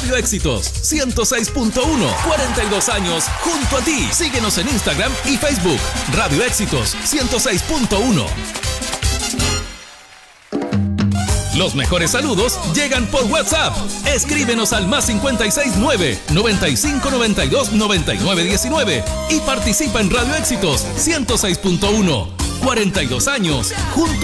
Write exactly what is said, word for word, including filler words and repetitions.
Radio Éxitos ciento seis punto uno, cuarenta y dos años junto a ti. Síguenos en Instagram y Facebook. Radio Éxitos ciento seis punto uno. Los mejores saludos llegan por WhatsApp. Escríbenos al más cincuenta y seis nueve, noventa y cinco noventa y dos noventa y nueve diecinueve y participa en Radio Éxitos ciento seis punto uno. cuarenta y dos años junto